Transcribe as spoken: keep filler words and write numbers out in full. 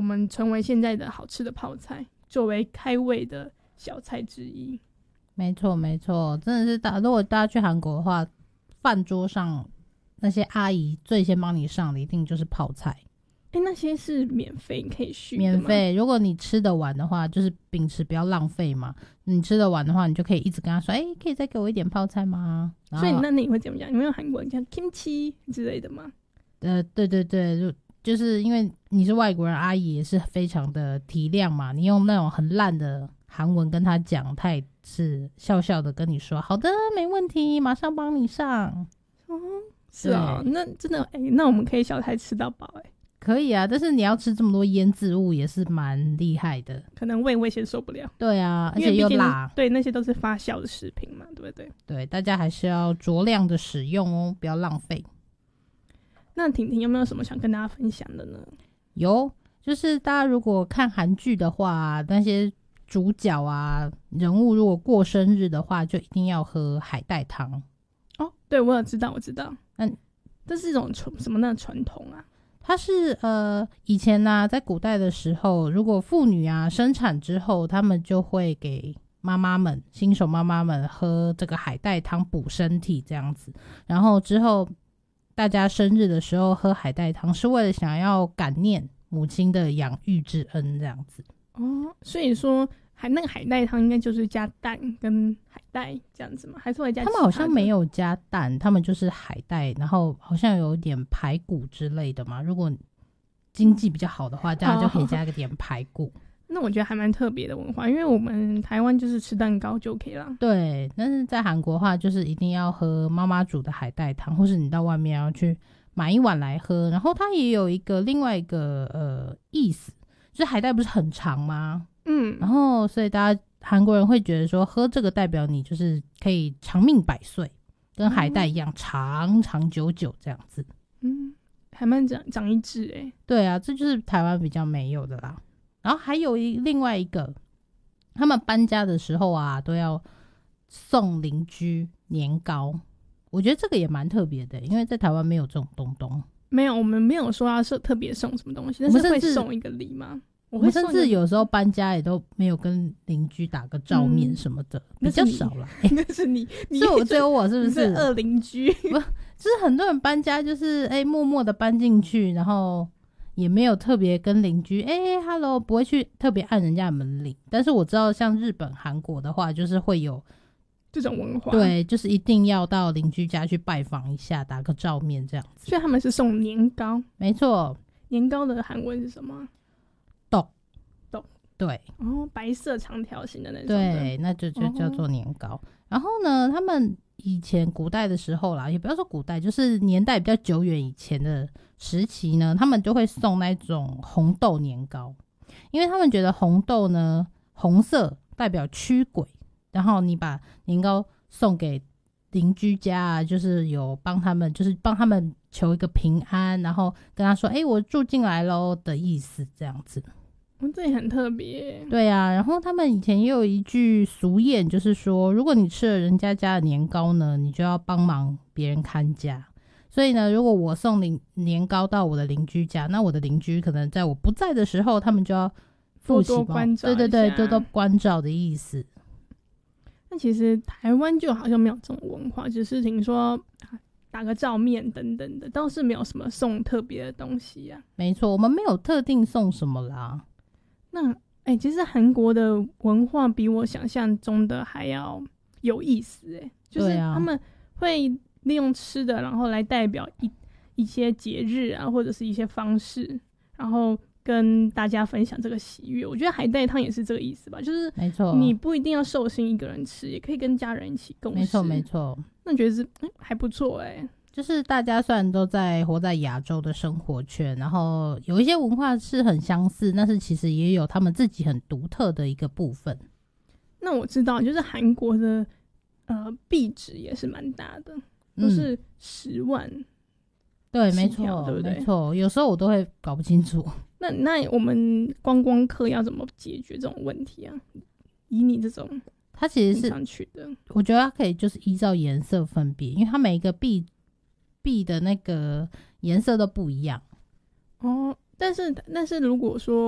们成为现在的好吃的泡菜，作为开胃的小菜之一。 没错没错，真的是大如果大家去韩国的话，饭桌上那些阿姨最先帮你上的一定就是泡菜。 哎、欸，那些是免费可以续的吗？ 免费，如果你吃得完的话，就是秉持不要浪费嘛。你吃得完的话，你就可以一直跟他说：“哎、欸，可以再给我一点泡菜吗？” 所以那你会怎么讲？你会用韩国人讲 kimchi 之类的吗？ 呃，对对对，就就是因为你是外国人，阿姨也是非常的体谅嘛。你用那种很烂的韩文跟他讲，他也是笑笑的跟你说：“好的，没问题，马上帮你上。” 哦，是哦，那真的哎、欸，那我们可以小菜吃到饱哎、欸。 可以啊，但是你要吃这么多腌制物也是蛮厉害的， 可能胃胃先受不了。 对啊，而且又辣， 对，那些都是发酵的食品嘛，对不对？ 对，大家还是要酌量的使用哦，不要浪费。 那婷婷有没有什么想跟大家分享的呢？ 有，就是大家如果看韩剧的话，那些主角啊人物如果过生日的话，就一定要喝海带汤。 哦，对，我有知道，我知道。 嗯， 这是一种什么样的传统啊？ 它是呃，以前呢、啊，在古代的时候，如果妇女啊生产之后，他们就会给妈妈们、新手妈妈们喝这个海带汤补身体这样子。然后之后大家生日的时候喝海带汤，是为了想要感念母亲的养育之恩这样子。 哦，所以说海那个海带汤应该就是加蛋跟海带这样子吗？还是会加？ 他们好像没有加蛋，他们就是海带，然后好像有点排骨之类的嘛。如果经济比较好的话，大家就可以加个点排骨。 那我觉得还蛮特别的文化，因为我们台湾就是吃蛋糕就 OK 啦。 对，但是在韩国的话，就是一定要喝妈妈煮的海带汤，或是你到外面要去买一碗来喝。然后它也有一个另外一个呃意思，就是海带不是很长吗？ 嗯， 然后所以大家韩国人会觉得说，喝这个代表你就是可以长命百岁，跟海带一样、嗯、长长久久这样子。 嗯，还蛮长长一智哎。 对啊，这就是台湾比较没有的啦。然后还有一另外一个，他们搬家的时候啊，都要送邻居年糕。我觉得这个也蛮特别的，因为在台湾没有这种东东。 没有，我们没有说要特别送什么东西，但是会送一个礼吗？ 我们甚至有时候搬家也都没有跟邻居打个照面什么的，嗯、比较少啦。 那是你， 是我只有我是不是？ 是恶邻居？ 不，就是很多人搬家就是哎、欸、默默的搬进去，然后也没有特别跟邻居哎、欸、hello， 不会去特别按人家的门铃。但是我知道像日本、韩国的话，就是会有这种文化， 对，就是一定要到邻居家去拜访一下，打个照面这样子。 所以他们是送年糕， 没错。 年糕的韩文是什么？ 豆豆， 对， 哦，白色长条形的那种的， 对，那就就叫做年糕。哦、然后呢，他们以前古代的时候啦，也不要说古代，就是年代比较久远以前的时期呢，他们就会送那种红豆年糕，因为他们觉得红豆呢，红色代表驱鬼。然后你把年糕送给邻居家啊，就是有帮他们，就是帮他们求一个平安，然后跟他说：“哎、欸，我住进来咯”的意思，这样子。 嗯，这也很特别。 对啊，然后他们以前也有一句俗谚，就是说，如果你吃了人家家的年糕呢，你就要帮忙别人看家。所以呢，如果我送年糕到我的邻居家，那我的邻居可能在我不在的时候，他们就要多多关照， 对对对，多多关照的意思。 那其实台湾就好像没有这种文化，只是听说打个照面等等的，倒是没有什么送特别的东西啊。 没错，我们没有特定送什么啦。 那哎、欸，其实韩国的文化比我想象中的还要有意思哎、欸，就是他们会利用吃的，然后来代表一一些节日啊，或者是一些方式，然后跟大家分享这个喜悦。我觉得海带汤也是这个意思吧，就是没错， 你不一定要寿星一个人吃，也可以跟家人一起共食。 没错没错， 那觉得是、嗯、还不错哎、欸。 就是大家虽然都在活在亚洲的生活圈，然后有一些文化是很相似，但是其实也有他们自己很独特的一个部分。 那我知道，就是韩国的呃币值也是蛮大的，都、嗯、是十万。 对，没错， 对不对？ 没错，有时候我都会搞不清楚。 那那我们观光客要怎么解决这种问题啊？以你这种， 它其实是常去的， 我觉得它可以就是依照颜色分别，因为它每一个币币的那个颜色都不一样。 哦，但是但是如果说